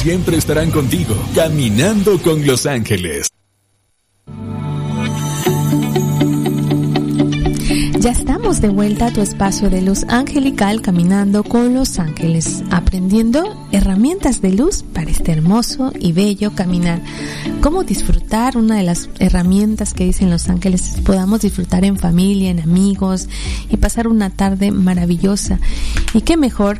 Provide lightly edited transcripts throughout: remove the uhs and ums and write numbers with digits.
siempre estarán contigo, caminando con los ángeles. Ya estamos de vuelta a tu espacio de luz angelical, caminando con los ángeles, aprendiendo herramientas de luz para este hermoso y bello caminar. Cómo disfrutar, una de las herramientas que dicen los ángeles, podamos disfrutar en familia, en amigos y pasar una tarde maravillosa. Y qué mejor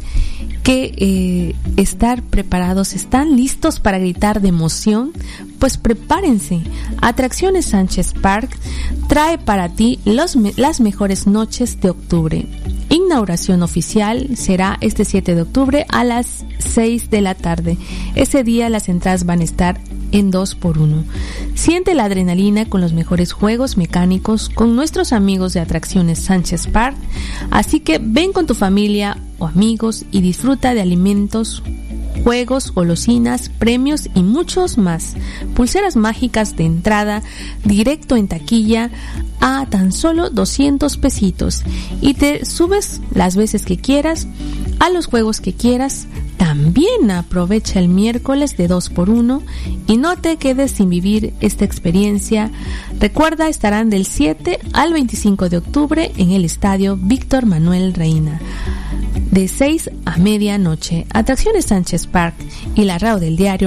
que estar preparados, están listos para gritar de emoción, pues prepárense. Atracciones Sánchez Park trae para ti las mejores noches de octubre. Inauguración oficial será este 7 de octubre a las 6 de la tarde. Ese día las entradas van a estar en 2x1. Siente la adrenalina con los mejores juegos mecánicos con nuestros amigos de Atracciones Sánchez Park. Así que ven con tu familia o amigos y disfruta de alimentos, juegos, golosinas, premios y muchos más. Pulseras mágicas de entrada directo en taquilla a tan solo 200 pesitos y te subes las veces que quieras a los juegos que quieras. También aprovecha el miércoles de 2x1 y no te quedes sin vivir esta experiencia. Recuerda, estarán del 7 al 25 de octubre en el estadio Víctor Manuel Reina, de 6 a medianoche. Atracciones Sánchez Park y la radio del diario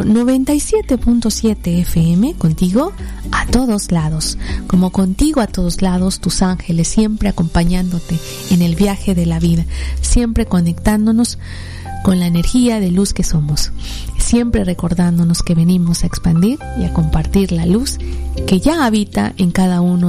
97.7 FM, contigo a todos lados. Como contigo a todos lados, tus ángeles siempre acompañándote en el viaje de la vida, siempre conectándonos con la energía de luz que somos, siempre recordándonos que venimos a expandir y a compartir la luz que ya habita en cada uno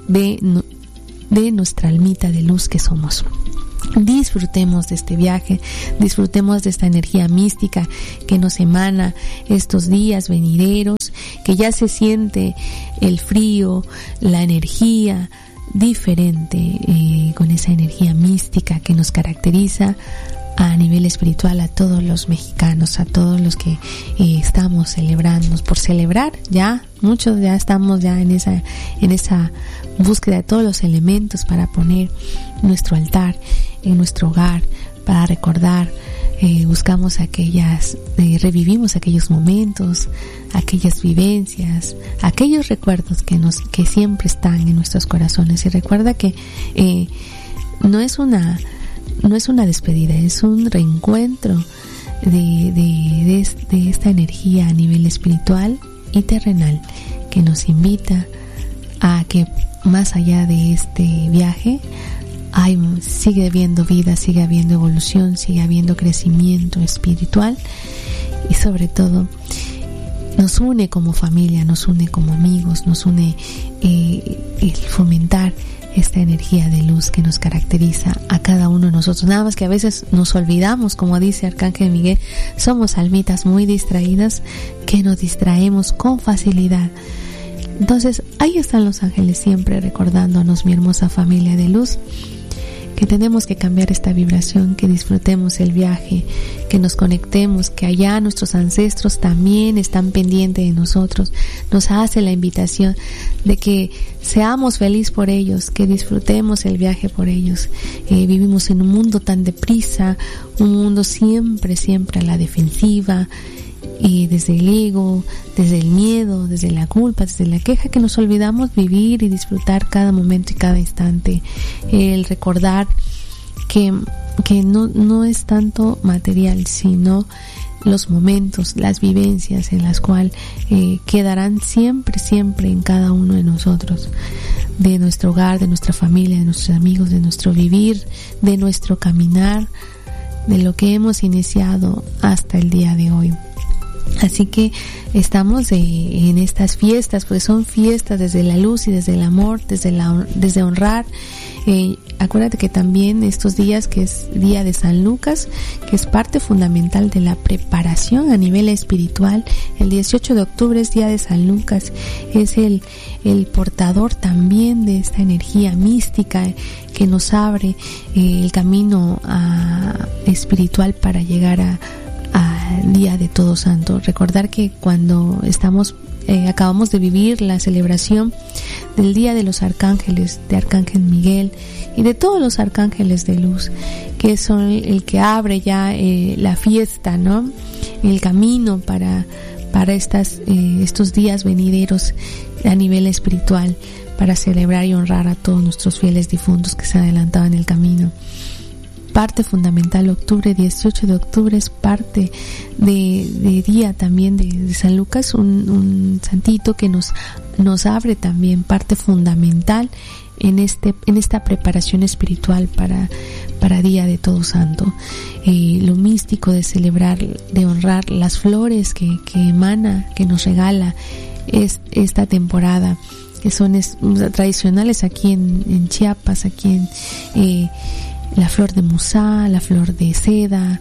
de nuestra almita de luz que somos. Disfrutemos de este viaje, disfrutemos de esta energía mística que nos emana estos días venideros, que ya se siente el frío, la energía diferente, con esa energía mística que nos caracteriza a nivel espiritual, a todos los mexicanos, a todos los que estamos celebrando, por celebrar, ya muchos ya estamos ya en esa búsqueda de todos los elementos para poner nuestro altar en nuestro hogar, para recordar, buscamos revivimos aquellos momentos, aquellas vivencias, aquellos recuerdos que siempre están en nuestros corazones. Y recuerda que no es una despedida, es un reencuentro de esta energía a nivel espiritual y terrenal que nos invita a que más allá de este viaje sigue habiendo vida, sigue habiendo evolución, sigue habiendo crecimiento espiritual y sobre todo nos une como familia, nos une como amigos, nos une el fomentar esta energía de luz que nos caracteriza a cada uno de nosotros. Nada más que a veces nos olvidamos, como dice Arcángel Miguel, somos almitas muy distraídas que nos distraemos con facilidad. Entonces ahí están los ángeles siempre recordándonos, mi hermosa familia de luz, que tenemos que cambiar esta vibración, que disfrutemos el viaje, que nos conectemos, que allá nuestros ancestros también están pendientes de nosotros. Nos hace la invitación de que seamos felices por ellos, que disfrutemos el viaje por ellos. Vivimos en un mundo tan deprisa, un mundo siempre a la defensiva, y desde el ego, desde el miedo, desde la culpa, desde la queja, que nos olvidamos vivir y disfrutar cada momento y cada instante. El recordar que no es tanto material, sino los momentos, las vivencias en las cuales quedarán siempre en cada uno de nosotros, de nuestro hogar, de nuestra familia, de nuestros amigos, de nuestro vivir, de nuestro caminar, de lo que hemos iniciado hasta el día de hoy. Así que estamos en estas fiestas, porque son fiestas desde la luz y desde el amor, desde honrar. Acuérdate que también estos días, que es día de San Lucas, que es parte fundamental de la preparación a nivel espiritual. El 18 de octubre es día de San Lucas, es el portador también de esta energía mística que nos abre el camino espiritual para llegar al Día de Todos Santos. Recordar que cuando acabamos de vivir la celebración del Día de los Arcángeles, de Arcángel Miguel y de todos los arcángeles de luz, que son el que abre ya la fiesta, ¿no? el camino para estos días venideros a nivel espiritual, para celebrar y honrar a todos nuestros fieles difuntos que se han adelantado en el camino. Parte fundamental, octubre, 18 de octubre, es parte de día también de San Lucas, un santito que nos abre también parte fundamental en esta preparación espiritual para Día de Todo Santo. Lo místico de celebrar, de honrar las flores que emana, que nos regala esta temporada, que son tradicionales aquí en Chiapas, aquí en la flor de musá, la flor de seda,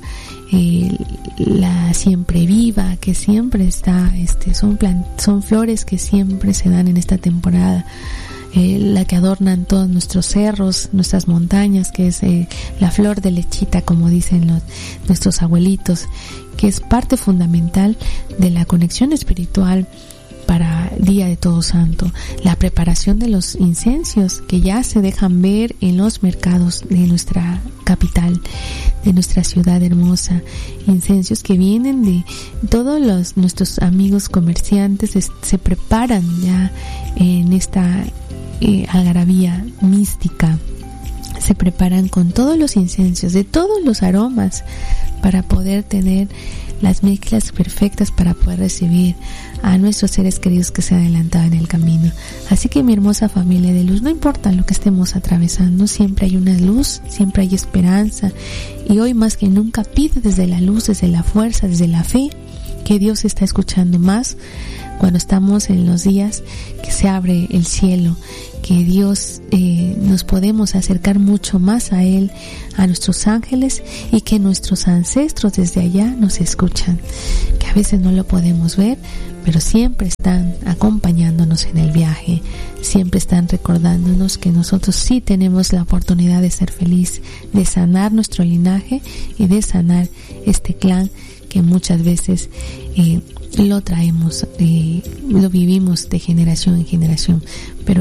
la siempre viva, que siempre está, son flores que siempre se dan en esta temporada. La que adornan todos nuestros cerros, nuestras montañas, que es la flor de lechita, como dicen nuestros abuelitos, que es parte fundamental de la conexión espiritual para Día de Todo Santo. La preparación de los incensios que ya se dejan ver en los mercados de nuestra capital, de nuestra ciudad hermosa, incensios que vienen de todos nuestros amigos comerciantes, se preparan ya en esta algarabía mística, se preparan con todos los incensios de todos los aromas para poder tener las mezclas perfectas para poder recibir a nuestros seres queridos que se han adelantado en el camino. Así que mi hermosa familia de luz, no importa lo que estemos atravesando, siempre hay una luz, siempre hay esperanza, y hoy más que nunca pide desde la luz, desde la fuerza, desde la fe, que Dios está escuchando más cuando estamos en los días que se abre el cielo, que Dios nos podemos acercar mucho más a Él, a nuestros ángeles, y que nuestros ancestros desde allá nos escuchan, que a veces no lo podemos ver, pero siempre están acompañándonos en el viaje, siempre están recordándonos que nosotros sí tenemos la oportunidad de ser feliz, de sanar nuestro linaje y de sanar este clan que muchas veces lo traemos, lo vivimos de generación en generación, pero